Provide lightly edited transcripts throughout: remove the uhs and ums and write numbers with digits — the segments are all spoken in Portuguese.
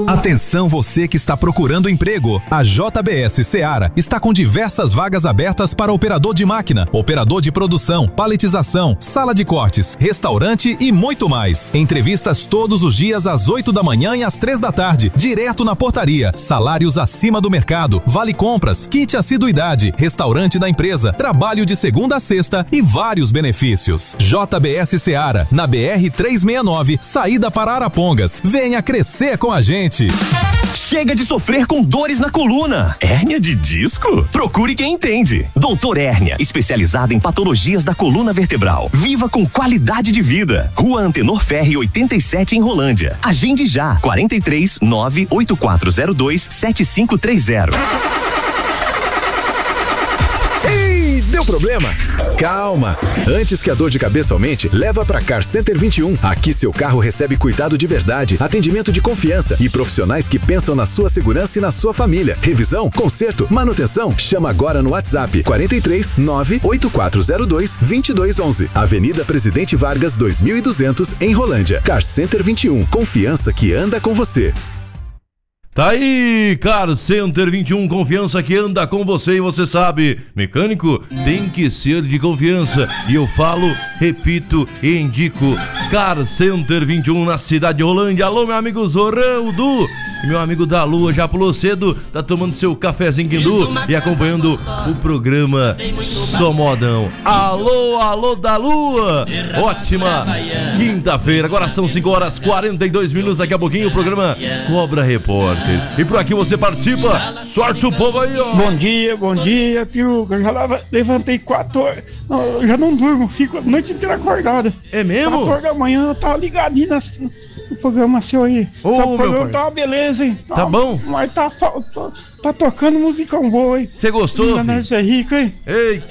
Atenção você que está procurando emprego. A JBS Seara está com diversas vagas abertas para operador de máquina, operador de produção, paletização, sala de cortes, restaurante e muito mais. Entrevistas todos os dias às 8 da manhã e às 3 da tarde, direto na portaria. Salários acima do mercado, vale compras, kit assiduidade, restaurante da empresa, trabalho de segunda a sexta e vários benefícios. JBS Seara, na BR 369, saída para Arapongas. Venha crescer com a gente. Chega de sofrer com dores na coluna. Hérnia de disco? Procure quem entende. Doutor Hérnia, especializado em patologias da coluna vertebral. Viva com qualidade de vida. Rua Antenor Ferri 87 em Rolândia. Agende já. 43 98402 7530. Deu problema? Calma! Antes que a dor de cabeça aumente, leva pra Car Center 21. Aqui seu carro recebe cuidado de verdade, atendimento de confiança e profissionais que pensam na sua segurança e na sua família. Revisão, conserto, manutenção. Chama agora no WhatsApp 43 98402 2211. Avenida Presidente Vargas 2200 em Rolândia. Car Center 21. Confiança que anda com você. Tá aí, Car Center 21, confiança que anda com você e você sabe, mecânico tem que ser de confiança. E eu falo, repito e indico, Car Center 21 na cidade de Rolândia. Alô, meu amigo Zorrão, Du, e meu amigo da Lua já pulou cedo, tá tomando seu cafezinho Guindu e acompanhando o programa Só Modão. Alô, alô da Lua, ótima quinta-feira, agora são 5h42, daqui a pouquinho o programa Cobra Repórter. E por aqui você participa, sorte o povo aí, ó. Bom dia, Piruca. Já levantei 4 horas. Não, eu já não durmo, fico a noite inteira acordada. É mesmo? 4 horas da manhã eu tava ligadinho no programa seu aí. Ô, o programa tá uma beleza, hein? Tá bom? Mas tá tocando musicão boa, hein? Você gostou, filho? Nós é rico, hein? Eita.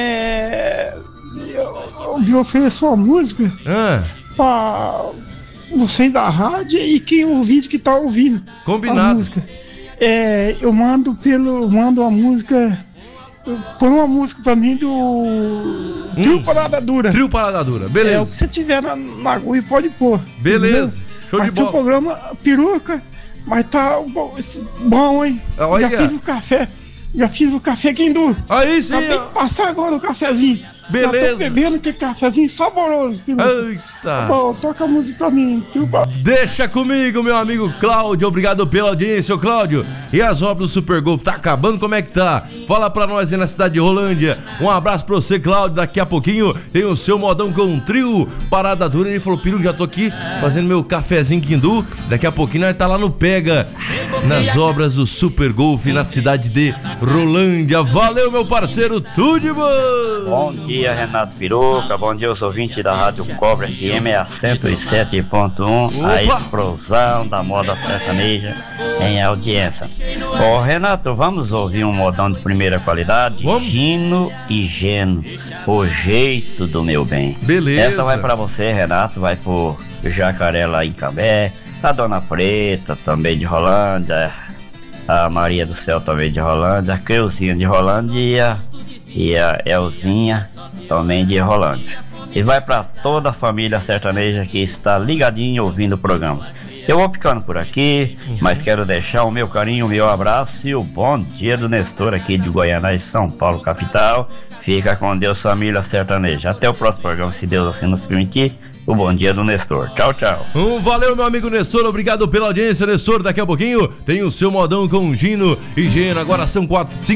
Eu ofereço uma música pra vocês da rádio e quem ouvir que tá ouvindo. Combinado. A música. Eu mando uma música. Põe uma música pra mim do Trio Parada Dura. Trio Parada Dura, beleza. O que você tiver na agulha pode pôr. Beleza, show mas de bola. Seu programa, Peruca, mas tá bom, hein? Olha. Já fiz o café Guindu. Aí sim. Acabei de passar agora o cafezinho. Beleza. Já tô bebendo aquele cafezinho saboroso. Eita. Bom, toca a música pra mim. Deixa comigo, meu amigo Cláudio. Obrigado pela audiência, ô Cláudio. E as obras do Super Golf, tá acabando? Como é que tá? Fala pra nós aí na cidade de Rolândia. Um abraço pra você, Cláudio. Daqui a pouquinho tem o seu modão com um Trio Parada Dura. Ele falou, Piru, já tô aqui fazendo meu cafezinho Guindu. Daqui a pouquinho nós tá lá no Pega, nas obras do Super Golf, na cidade de Rolândia. Valeu, meu parceiro, tudo de bom. Bom dia, Renato Piroca. Bom dia, os ouvintes da Rádio Cobra FM, a 107.1, a explosão da moda sertaneja em audiência. Ô, Renato, vamos ouvir um modão de primeira qualidade? Gino e Geno, o jeito do meu bem. Beleza. Essa vai pra você, Renato, vai pro Jacaré lá em Cambé, a Dona Preta também de Rolândia, a Maria do Céu também de Rolândia, a Creuzinha de Rolândia e a Elzinha também de Rolândia. E vai para toda a família sertaneja que está ligadinho ouvindo o programa. Eu vou ficando por aqui, mas quero deixar o meu carinho, o meu abraço e o bom dia do Nestor aqui de Goiânia, São Paulo, capital. Fica com Deus, família sertaneja. Até o próximo programa, se Deus assim nos permitir. O bom dia do Nestor. Tchau, tchau. Valeu, meu amigo Nestor. Obrigado pela audiência, Nestor. Daqui a pouquinho tem o seu modão com Gino e Geno. Agora são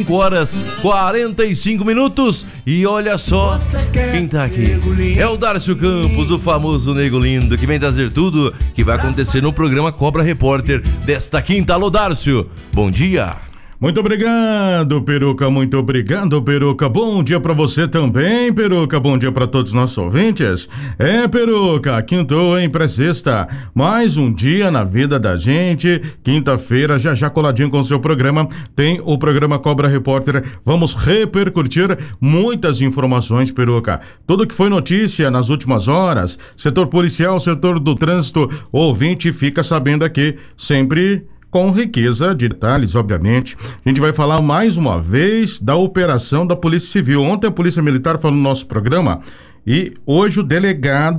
5h45. E olha só quem tá aqui. É o Dárcio Campos, o famoso Nego Lindo, que vem trazer tudo que vai acontecer no programa Cobra Repórter desta quinta. Alô, Dárcio. Bom dia. Muito obrigado, Peruca, muito obrigado, Peruca. Bom dia pra você também, Peruca. Bom dia pra todos os nossos ouvintes. Peruca, quintou, hein, pré-sexta. Mais um dia na vida da gente. Quinta-feira, já coladinho com o seu programa, tem o programa Cobra Repórter. Vamos repercutir muitas informações, Peruca. Tudo que foi notícia nas últimas horas, setor policial, setor do trânsito, o ouvinte fica sabendo aqui, sempre com riqueza de detalhes, obviamente. A gente vai falar mais uma vez da operação da Polícia Civil. Ontem a Polícia Militar falou no nosso programa e hoje o delegado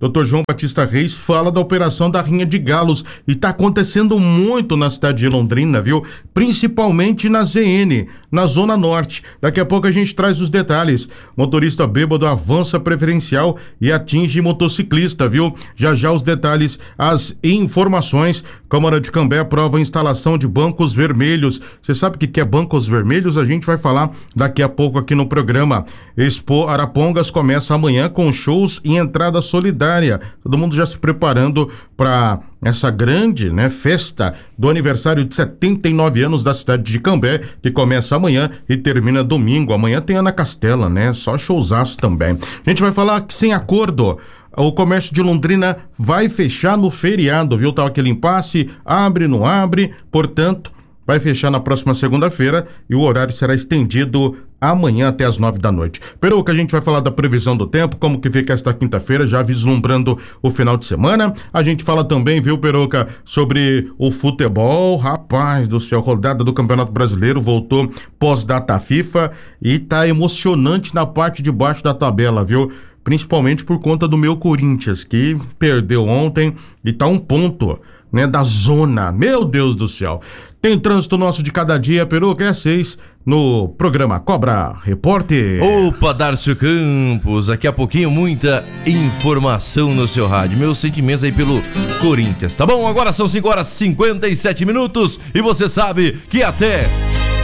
Dr. João Batista Reis fala da operação da Rinha de Galos e tá acontecendo muito na cidade de Londrina, viu? Principalmente na ZN, na Zona Norte. Daqui a pouco a gente traz os detalhes. Motorista bêbado avança preferencial e atinge motociclista, viu? Já já os detalhes, as informações. Câmara de Cambé aprova a instalação de bancos vermelhos. Você sabe o que é bancos vermelhos? A gente vai falar daqui a pouco aqui no programa. Expo Arapongas começa amanhã com shows e entrada solidária. Todo mundo já se preparando para essa grande, festa do aniversário de 79 anos da cidade de Cambé, que começa amanhã e termina domingo. Amanhã tem Ana Castela, só showzaço também. A gente vai falar que sem acordo, o comércio de Londrina vai fechar no feriado, viu? Tá aquele impasse, abre, não abre, portanto, vai fechar na próxima segunda-feira e o horário será estendido amanhã até as 9 da noite. Peruca, a gente vai falar da previsão do tempo, como que fica esta quinta-feira, já vislumbrando o final de semana. A gente fala também, viu, Peruca, sobre o futebol. Rapaz do céu, rodada do Campeonato Brasileiro voltou pós-data FIFA e tá emocionante na parte de baixo da tabela, viu? Principalmente por conta do meu Corinthians, que perdeu ontem e tá um ponto, da zona. Meu Deus do céu. Tem trânsito nosso de cada dia, Peruca, é 6 no programa Cobra Repórter. Opa, Darcio Campos, daqui a pouquinho muita informação no seu rádio. Meus sentimentos aí pelo Corinthians, tá bom? Agora são 5 horas e 57 minutos e você sabe que até